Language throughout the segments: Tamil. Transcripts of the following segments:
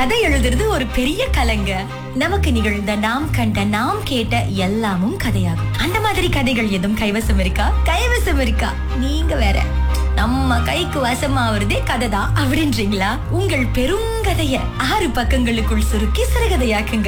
கதை எழுதுறது ஒரு பெரிய கலைங்க. நமக்கு நிகழ்ந்த, நாம் கண்ட, நாம் கேட்ட எல்லாமும் கதையாகும். அந்த மாதிரி கதைகள் எதுவும் கைவசம் இருக்கா? கைவசம் இருக்கா? நீங்க வேற. நம்ம கைக்கு வசமாவதே கதை தான் அப்படின்றீங்களா? உங்கள் பெருங்கதைய 6 பக்கங்களுக்குள் சுருக்கி சிறுகதையாக்குங்க.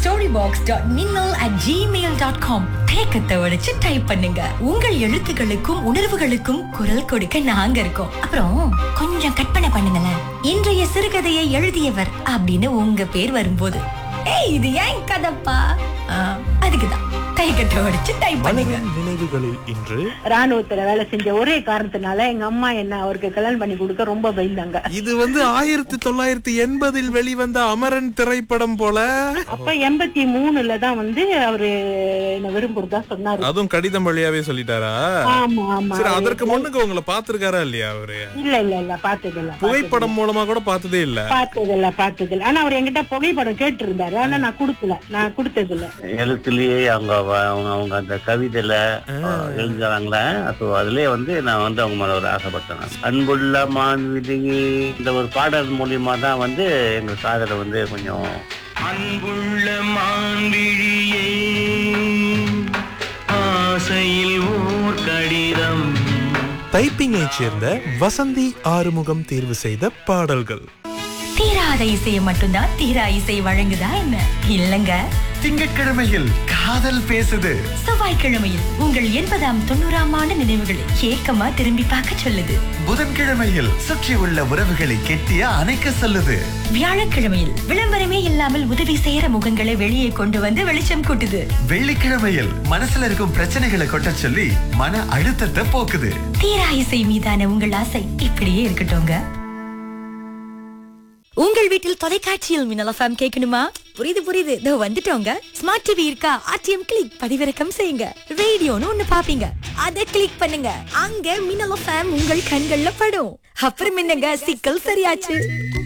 storybox.minnal@gmail.com தேக்கத்தை உடைச்சு டைப் பண்ணுங்க. உங்கள் எழுத்துக்களுக்கும் உணர்வுகளுக்கும் குரல் கொடுக்க நாங்க இருக்கோம். அப்புறம் கொஞ்சம் கற்பனை பண்ணுங்களேன். இன்றைய சிறுகதையை எழுதியவர் அப்படின்னு உங்க பேர் வரும்போது, ஏய் இது ஏன் கதைப்பா, அதுக்குதான் தேக்கத்தை உடைச்சு டைப் பண்ணுங்க. நினைவுகளில் இன்று ராணுவத்துல வேலை செஞ்ச ஒரே காரணத்தினால எங்க அம்மா என்ன அவருக்கு கல்யாணம் பண்ணி கொடுக்க ரொம்ப பயந்தாங்க. இது 1980 வெளிவந்த அமரன் திரைப்படம் போல. அப்ப 83 தான் அவரு என்ன விரும்புறதா சொன்னாரு. அதுவும் கடிதம் வழியாவே சொல்லிட்டாரா? ஆமா ஆமா. சரி, அதற்கு முன்னுக்கு உங்களை பாத்துருக்காரா இல்லையா அவரு? இல்ல பார்த்ததில்ல. புகைப்படம் மூலமா கூட பார்த்ததே இல்ல. பார்த்ததில்ல. ஆனா அவர் என்கிட்ட புகைப்படம் கேட்டு இருந்தாரு. ஆனா நான் கொடுத்ததில்ல. எழுத்துலயே அவங்க அந்த கவிதையில எழுதுறாங்களே, அதுலயே நான் அவங்க மேல ஒரு ஆசைப்பட்டேன். அன்புள்ள மான்விழியே இந்த ஒரு பாடல் மூலியமா தான் எங்க காதல கொஞ்சம். அன்புள்ள மான்விழியே ஆசையில் ஓர் கடிதம். டைப்பிங்கை சேர்ந்த வசந்தி ஆறுமுகம் தேர்வு செய்த பாடல்கள். தீராத இசையை மட்டும்தான் தீரா இசை வழங்குதா என்ன? இல்லங்க. திங்கட்கிழமையில் காதல் பேசுது. செவ்வாய்க்கிழமையில் உங்கள் 80ஆம் 90ஆம் ஆண்டு நினைவுகளை ஏக்கமா திரும்பி பார்க்க சொல்லுது. புதன்கிழமையில் சுற்றி உள்ள உறவுகளை கெட்டிய அணைக்க சொல்லுது. வியாழக்கிழமையில் விளம்பரமே இல்லாமல் உதவி செய்யற முகங்களை வெளியே கொண்டு வந்து வெளிச்சம் கூட்டுது. வெள்ளிக்கிழமையில் மனசுல இருக்கும் பிரச்சனைகளை கொட்ட சொல்லி மன அழுத்தத்தை போக்குது. தீரா இசை மீதான உங்கள் ஆசை இப்படியே இருக்கட்டும்ங்க. உங்கள் வீட்டில் தொலைக்காட்சியில் மின்னல் எஃப்எம் கேட்கணுமா? புரியுது. இதோ வந்துட்டோங்க. ஸ்மார்ட் டிவி இருக்கா? ஆர்டிஎம் கிளிக் பதிவிறக்கம் செய்யுங்க. ரேடியோன்னு ஒண்ணு பாப்பீங்க, அதை கிளிக் பண்ணுங்க. அங்க மின்னல் எஃப்எம் உங்கள் கண்கள்ல படும். அப்புறம் என்னங்க, சிக்கல் சரியாச்சு.